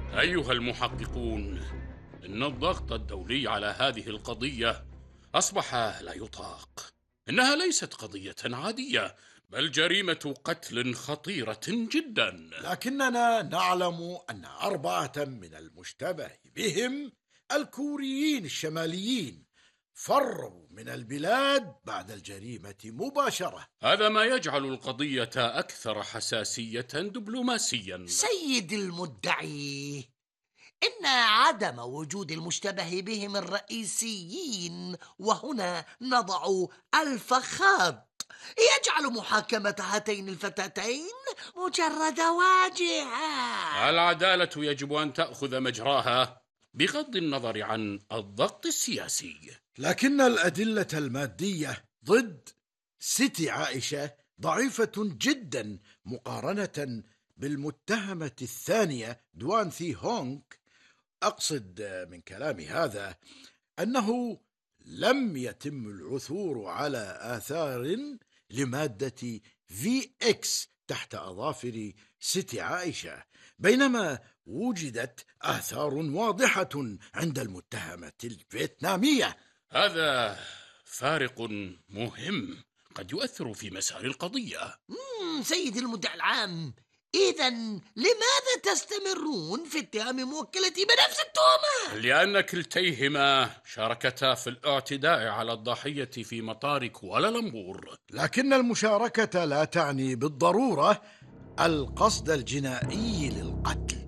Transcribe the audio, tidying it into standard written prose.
أيها المحققون، إن الضغط الدولي على هذه القضية أصبح لا يطاق. إنها ليست قضية عادية، بل جريمة قتل خطيرة جدا. لكننا نعلم أن 4 من المشتبه بهم الكوريين الشماليين فروا من البلاد بعد الجريمة مباشرة. هذا ما يجعل القضية أكثر حساسية دبلوماسيا. سيد المدعي، إن عدم وجود المشتبه بهم الرئيسيين، وهنا نضع ألف خط، يجعل محاكمة هاتين الفتاتين مجرد واجهة. العدالة يجب أن تأخذ مجراها بغض النظر عن الضغط السياسي. لكن الأدلة المادية ضد سيتي عائشة ضعيفة جدا مقارنة بالمتهمة الثانية دوان ثي هونغ. أقصد من كلامي هذا أنه لم يتم العثور على آثار لمادة VX تحت أظافر سيتي عائشة، بينما وجدت آثار واضحة عند المتهمة الفيتنامية. هذا فارق مهم قد يؤثر في مسار القضية. سيد المدعي العام، إذن لماذا تستمرون في اتهام موكلتي بنفس التهمة؟ لأن كلتيهما شاركتا في الاعتداء على الضحية في مطار كوالالمبور. لكن المشاركة لا تعني بالضرورة القصد الجنائي للقتل.